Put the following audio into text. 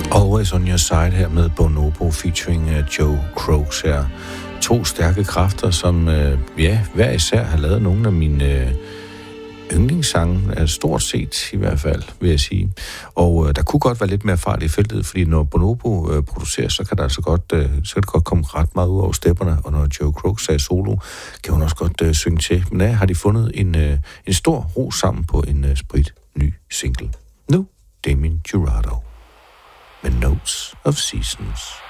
Always on Your Side her med Bonobo featuring Joe Croaks her. 2 stærke kræfter, som hver især har lavet nogle af mine yndlingssange, stort set i hvert fald, vil jeg sige. Og der kunne godt være lidt mere fart i feltet, fordi når Bonobo producerer, så kan der altså godt, så kan det godt komme ret meget ud over stepperne, og når Joe Croaks er solo, kan hun også godt synge til. Men har de fundet en stor ro sammen på en sprit ny single. Nu, Damien Jurado med Notes of Seasons.